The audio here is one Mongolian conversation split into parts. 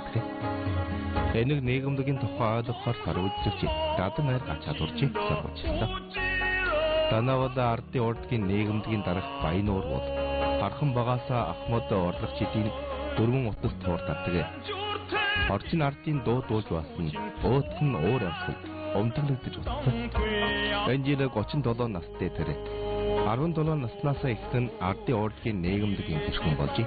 байдаг. Энийг нийгэмдгийн тухай ойлгохоор сарвуулж гадан айр гачаадурч сарвуулчихлаа. Данавада ардын урдгийн нийгэмдгийн дарах Баянуур бол хархан багаасаа Ахмад орлогч эдийн дөрвөн утас туур татдаг. Орчин ардын дуу дуулж басна өөтгөн уур амьсгал өмдөглөгдөж утсан. Энэ жил 37 настай тэр 17 наснаасаа ихсэн ардын урдгийн нийгэмдгийн гишүүн болж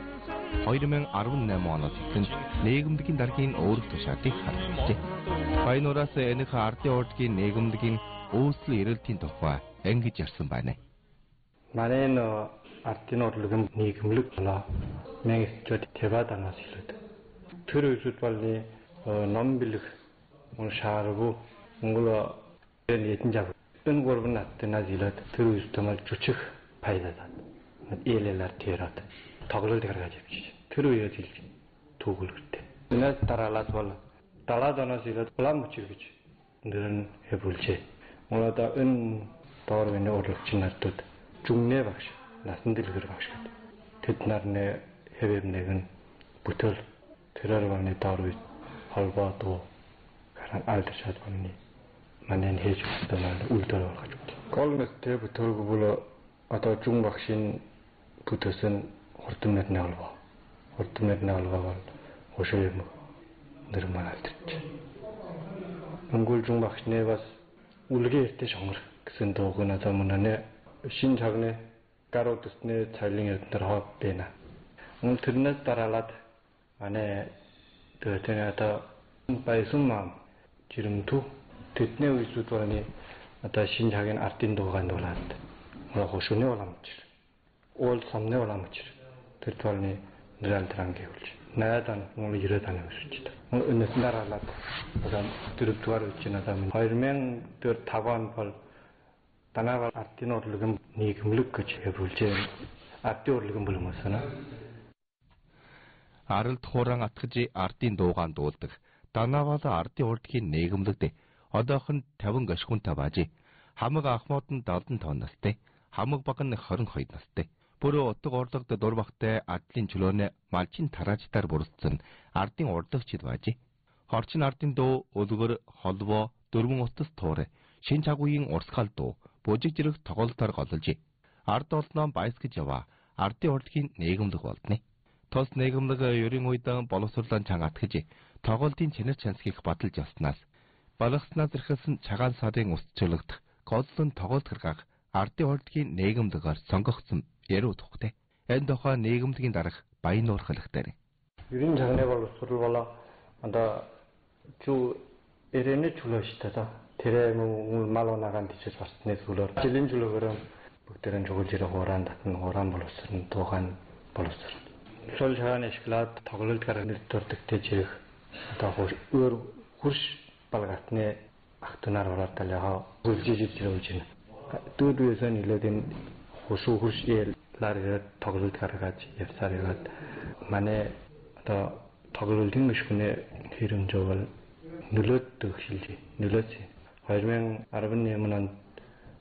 2018 оноос ихсэн нийгэмдгийн даргийн өөрөг тушаалыг харагдажээ. Баянуураас энэх ардын урдгийн нийгэмдгийн үүсэл эрэлтийн тухай ингэж ярьсан байна. Манай ардын урлагийн нийгэмлэг болоо мэнгисчүүд тэвааданаас илүүд. Тэр үеүүд болны ном бэлэг мөн шааргу Монгол нийтэн жаг энэ гурван надтанаас илүүд тэр үеүүд мал жүчих пайдадаад ээлэлэр тэрат тоглолт гаргаж явчих. Тэр үеэс илж түүгэлгэртэй. Энэс дараалаад бол далааданаас илүүд улаан мөчир гэж нэрэн хэвүүлжээ. Монголда энэ доорны урлагчийн нартууд жүмнэ багш насан дэлгэр багш гэдэг. Тэд нарны хэвэв нэгэн бүтэл тэрээр ваны доор үе холбоо дуу гаран алдаршаад байна. Манай хийж байгаа үйлдэл болгож байна. Колмэс тэ бүтэлг бол одоо жүн багшийн бүтэсэн хурдмны холбоо. Хурдмны холбоо бол хошоо юм нэрмэн алдарч. Монгол жүн багшны бас үлгээ эртэ шонгор гэсэн дууг надад мөнөө шин цагны гарууд төсний цайлын эрдэнэр хоо бэна. Мөн тэрнээс дараалаад манай tööтэнэта байсуммам жирэмтүү тэдний үйлсүүд байна. Одоо шин цагийн ардын дуугаан дуулаад хошооны уламж. Уул самны уламж. Тэр толны нэрэлдран гэвэлж. Найдан мөн ирээд ана өсөж. Өнөөс дараалаад одоо дөрөвдүгээр үеч надад 2005 он бол Данавал ардын урлагийн нийгэмлэг гэж хэвлжээ. Ардын урлагийн бүлмэсэнэ. Аралд хураан атгаж ардын дуугаан дуулдаг. Данавал ардын урлагийн нийгэмлэгд одоохон 50 гашхунтай баажи. Хамаг Ахмад нь 75 настай, хамаг баг нь 22 настай. Бүр утга урлагт дурбахтай адлын чөлөөнө малчин тараажтаар бүрдсэн ардын урлагчид баажи. Хорчин ардын дуу өлгөр холбоо дөрвөн утас туур шин цагуугийн урсгал дуу бужиг зэрэг тоглолтоор гололж ард олноо баяс гэж яваа ардын урлагийн нийгэмлэг болдны. Тос нийгэмлэг ерийн үед боловсруулан чанга атгаж тоглолтын чанар чансхийг баталж явснаас балгаснаас эрхэсэн цагаан сарын өсчлөгдөх голлон тоглолт гаргах ардын урлагийн нийгэмлэгээр сонгогдсон яруу тухтай. Энэ тухай нийгэмлэгийн дарах Баянуур хэлэхдээ. Ерийн цагны боловсрол болоо одоо чүү эрэний чөлөөштэй та тэрэ мал унагаан тийчээс басны сүлээр жилийн чөлөөгөр бүгдээрэн жугуулж ирэх хураан татна хураан боловсрон дуугаан боловсрон. Сол хааны шоколад тоглолт гаргаж төрдөгтэй жирэх одоо өөр хурш балгатны ахтунаар ороод талаа хөлжиж ирж байна. Дүүдөөсөн нэлээд энэ хурш eel лараад тоглолт гаргаж явсаар яваад манай одоо тоглолтын мишгүнээ хэрэмжүүл нөлөөд төгшилж нөлөөс 2018 онд